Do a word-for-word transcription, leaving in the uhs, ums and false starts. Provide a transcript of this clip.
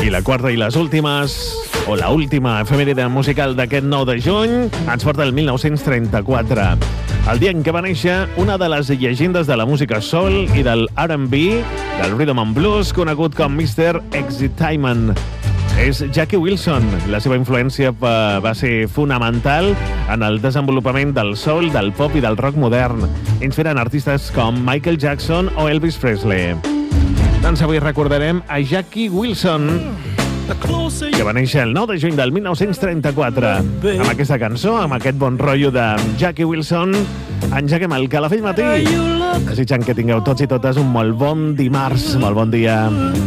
I la quarta i les últimes, o la última efemèride musical d'aquest nou de juny, ens porta el mil nou-cents trenta-quatre. El dia en què va néixer una de les llegendes de la música soul i del R and B, del rhythm and blues, conegut com mister Excitement. És Jackie Wilson. La seva influència va ser fonamental en el desenvolupament del soul, del pop i del rock modern, inspirant artistes com Michael Jackson o Elvis Presley. Doncs avui recordarem a Jackie Wilson, que va néixer el nou de juny del mil nou-cents trenta-quatre. Amb aquesta cançó, amb aquest bon rotllo de Jackie Wilson, engeguem el Calafell Matí, desitjant que tingueu tots i totes un molt bon dimarts, molt bon dia.